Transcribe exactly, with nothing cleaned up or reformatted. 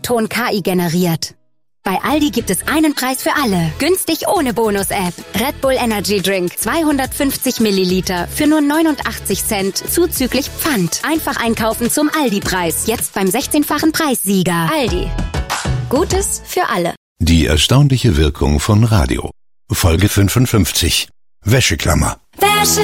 O-Ton K I generiert. Bei Aldi gibt es einen Preis für alle. Günstig ohne Bonus-App. Red Bull Energy Drink zweihundertfünfzig Milliliter für nur neunundachtzig Cent zuzüglich Pfand. Einfach einkaufen zum Aldi-Preis. Jetzt beim sechzehnfachen Preissieger. Aldi. Gutes für alle. Die erstaunliche Wirkung von Radio. Folge fünfundfünfzig. Wäscheklammer. Wäsche